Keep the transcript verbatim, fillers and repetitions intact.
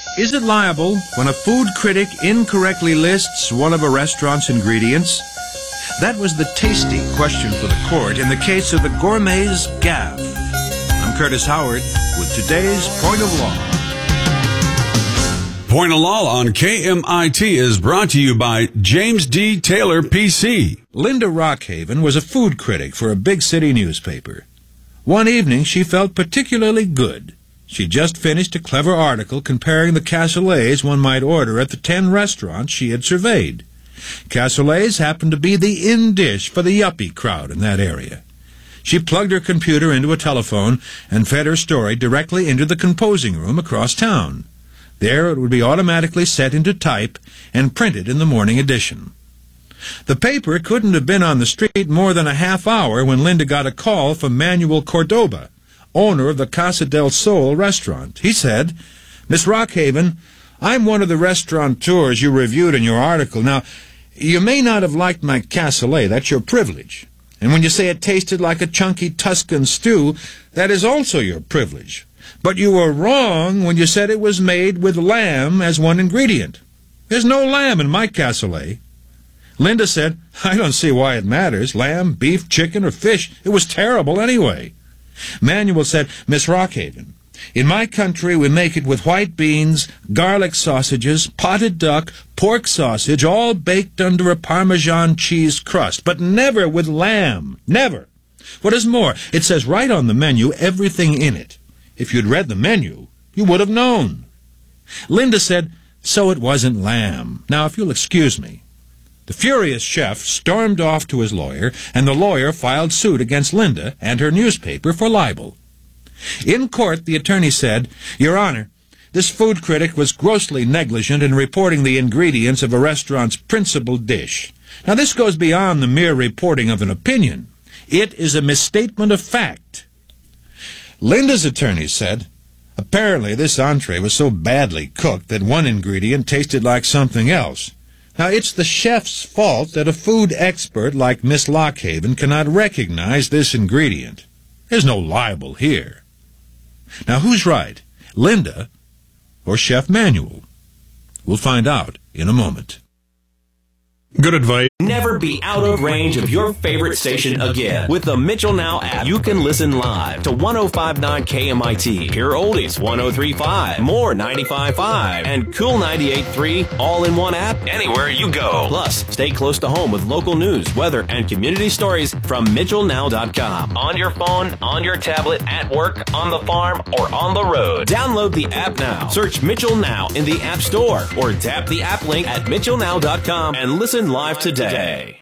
Is it liable when a food critic incorrectly lists one of a restaurant's ingredients? That was the tasty question for the court in the case of the Gourmet's Gaffe. I'm Curtis Howard with today's Point of Law. Point of Law on K M I T is brought to you by James D. Taylor, P C. Linda Rockhaven was a food critic for a big city newspaper. One evening, she felt particularly good. She just finished a clever article comparing the cassoulets one might order at the ten restaurants she had surveyed. Cassoulets happened to be the in dish for the yuppie crowd in that area. She plugged her computer into a telephone and fed her story directly into the composing room across town. There it would be automatically set into type and printed in the morning edition. The paper couldn't have been on the street more than a half hour when Linda got a call from Manuel Cordoba, owner of the Casa del Sol restaurant. He said, "Miss Rockhaven, I'm one of the restaurateurs you reviewed in your article. Now, you may not have liked my cassoulet. That's your privilege. And when you say it tasted like a chunky Tuscan stew, that is also your privilege. But you were wrong when you said it was made with lamb as one ingredient. There's no lamb in my cassoulet." Linda said, "I don't see why it matters. Lamb, beef, chicken, or fish. It was terrible anyway." Manuel said, "Miss Rockhaven, in my country we make it with white beans, garlic sausages, potted duck, pork sausage, all baked under a Parmesan cheese crust, but never with lamb. Never. What is more, it says right on the menu everything in it. If you'd read the menu, you would have known." Linda said, "So it wasn't lamb. Now, if you'll excuse me." The furious chef stormed off to his lawyer, and the lawyer filed suit against Linda and her newspaper for libel. In court, the attorney said, "Your Honor, this food critic was grossly negligent in reporting the ingredients of a restaurant's principal dish. Now, this goes beyond the mere reporting of an opinion. It is a misstatement of fact." Linda's attorney said, "Apparently this entree was so badly cooked that one ingredient tasted like something else. Now, it's the chef's fault that a food expert like Miss Rockhaven cannot recognize this ingredient. There's no libel here." Now, who's right, Linda or Chef Manuel? We'll find out in a moment. Good advice. Never be out of range of your favorite station again. With the Mitchell Now app, you can listen live to one oh five point nine K M I T, Pure Oldies one oh three point five, More ninety-five point five, and Cool ninety-eight point three, all in one app, anywhere you go. Plus, stay close to home with local news, weather, and community stories from Mitchell Now dot com. On your phone, on your tablet, at work, on the farm, or on the road. Download the app now. Search Mitchell Now in the App Store, or tap the app link at Mitchell Now dot com and listen live today.